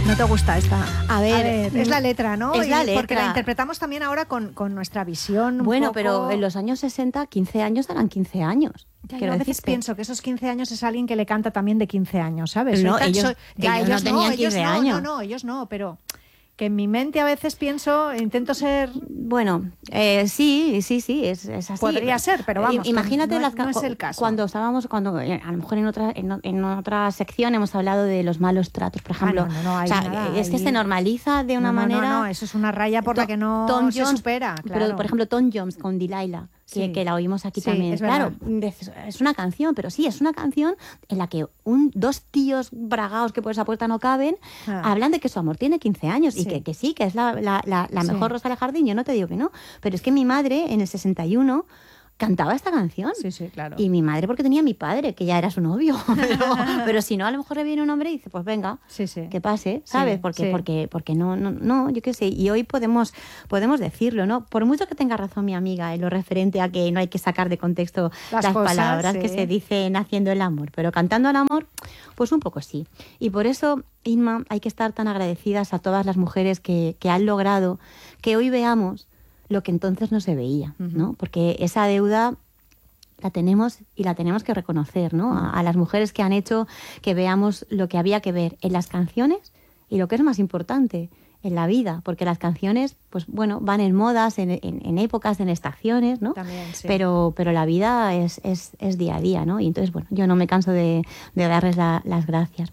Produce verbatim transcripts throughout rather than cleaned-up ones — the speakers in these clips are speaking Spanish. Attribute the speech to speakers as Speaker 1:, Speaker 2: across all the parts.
Speaker 1: ¿No te gusta esta?
Speaker 2: A ver,
Speaker 1: A ver, es la letra, ¿no?
Speaker 2: Es la
Speaker 1: Y
Speaker 2: letra.
Speaker 1: Porque la interpretamos también ahora con, con nuestra visión. Un
Speaker 2: bueno,
Speaker 1: poco...
Speaker 2: pero en los años sesenta, quince años eran quince años.
Speaker 1: Ya,
Speaker 2: Quiero
Speaker 1: yo a veces
Speaker 2: decirte.
Speaker 1: pienso que esos quince años es alguien que le canta también de quince años, ¿sabes?
Speaker 2: No,
Speaker 1: Soy tan-
Speaker 2: ellos-
Speaker 1: soy- ya,
Speaker 2: ellos no tenían
Speaker 1: ellos
Speaker 2: quince
Speaker 1: no,
Speaker 2: años.
Speaker 1: No, no, ellos no, pero que en mi mente a veces pienso, intento ser...
Speaker 2: Bueno, eh, sí, sí, sí, es, es así.
Speaker 1: Podría ser, pero vamos,
Speaker 2: I- Imagínate
Speaker 1: no-
Speaker 2: las
Speaker 1: no
Speaker 2: ca-
Speaker 1: es el caso.
Speaker 2: cuando estábamos, cuando eh, a lo mejor en otra, en, o- en otra sección hemos hablado de los malos tratos, por ejemplo.
Speaker 1: Ah, no, no, no,
Speaker 2: o
Speaker 1: ahí
Speaker 2: sea,
Speaker 1: nada,
Speaker 2: es que
Speaker 1: ahí-
Speaker 2: se normaliza de una
Speaker 1: no, no,
Speaker 2: manera.
Speaker 1: No, no, eso es una raya por
Speaker 2: To-
Speaker 1: la que no
Speaker 2: Tom
Speaker 1: se
Speaker 2: Jones,
Speaker 1: supera, claro.
Speaker 2: Pero, por ejemplo, Tom Jones con Delilah, que,
Speaker 1: Sí.
Speaker 2: que la oímos aquí
Speaker 1: Sí,
Speaker 2: también.
Speaker 1: es verdad.
Speaker 2: Claro, es, es una canción, pero sí, es una canción en la que un, dos tíos bragados que por esa puerta no caben
Speaker 1: Ah.
Speaker 2: hablan de que su amor tiene quince años y
Speaker 1: Sí.
Speaker 2: que, que sí, que es la, la, la, la
Speaker 1: Sí.
Speaker 2: mejor Rosa del Jardín. Yo no te digo que no, pero es que mi madre en el sesenta y uno cantaba esta canción.
Speaker 1: Sí, sí, claro.
Speaker 2: Y mi madre porque tenía a mi padre, que ya era su novio. Pero, pero si no, a lo mejor le viene un hombre y dice, pues venga,
Speaker 1: Sí, sí.
Speaker 2: que pase, ¿sabes?
Speaker 1: Sí,
Speaker 2: porque,
Speaker 1: sí.
Speaker 2: porque, porque no, no, no, yo qué sé. Y hoy podemos, podemos decirlo, ¿no? Por mucho que tenga razón mi amiga en lo referente a que no hay que sacar de contexto
Speaker 1: Las
Speaker 2: las,
Speaker 1: cosas,
Speaker 2: palabras
Speaker 1: sí.
Speaker 2: que se dicen haciendo el amor, pero cantando el amor, pues un poco sí. Y por eso, Inma, hay que estar tan agradecidas a todas las mujeres que, que han logrado que hoy veamos lo que entonces no se veía, ¿no? Porque esa deuda la tenemos y la tenemos que reconocer, ¿no? A, a las mujeres que han hecho que veamos lo que había que ver en las canciones y lo que es más importante, en la vida, porque las canciones, pues bueno, van en modas, en, en, en épocas, en estaciones, ¿no?
Speaker 1: También, sí.
Speaker 2: Pero, pero la vida es, es, es día a día, ¿no? Y entonces, bueno, yo no me canso de, de darles la, las gracias.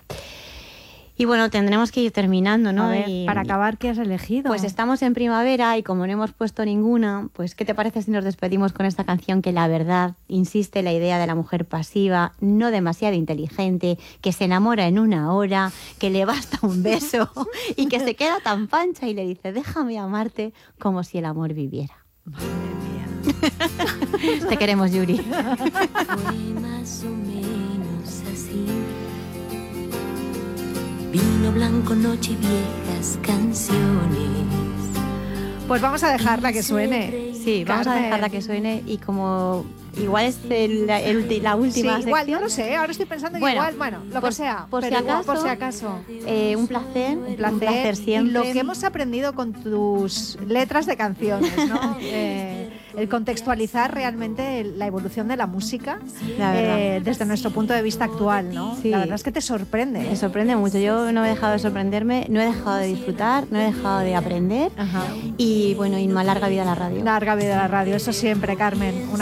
Speaker 2: Y bueno, tendremos que ir terminando, ¿no?
Speaker 1: A ver,
Speaker 2: Y-
Speaker 1: para acabar, ¿qué has elegido?
Speaker 2: pues estamos en primavera y como no hemos puesto ninguna, pues ¿qué te parece si nos despedimos con esta canción que la verdad insiste en la idea de la mujer pasiva, no demasiado inteligente, que se enamora en una hora, que le basta un beso y que se queda tan pancha y le dice, déjame amarte como si el amor viviera? Te queremos, Yuri.
Speaker 3: Fue más o menos así. Vino blanco, noche y viejas canciones.
Speaker 1: Pues vamos a dejarla que suene.
Speaker 2: Sí, vamos a
Speaker 1: Carmen.
Speaker 2: dejarla que suene y como igual es el- el ulti- la última
Speaker 1: Sí, igual,
Speaker 2: sección.
Speaker 1: no lo sé, ahora estoy pensando que
Speaker 2: Bueno,
Speaker 1: igual, bueno, lo
Speaker 2: por-
Speaker 1: que sea.
Speaker 2: por si
Speaker 1: pero igual,
Speaker 2: acaso,
Speaker 1: por si acaso.
Speaker 2: Eh, un placer,
Speaker 1: Un placer,
Speaker 2: siempre.
Speaker 1: Y lo que hemos aprendido con tus letras de canciones, ¿no? Eh, el contextualizar realmente el- la evolución de la música
Speaker 2: La verdad.
Speaker 1: eh, desde nuestro punto de vista actual, ¿no?
Speaker 2: Sí.
Speaker 1: La verdad es que te sorprende.
Speaker 2: Me sorprende mucho. Yo no he dejado de sorprenderme, no he dejado de disfrutar, no he dejado de aprender.
Speaker 1: Ajá.
Speaker 2: Y bueno, Inma, larga vida a la radio.
Speaker 1: Larga vida a la radio, eso siempre, Carmen. Una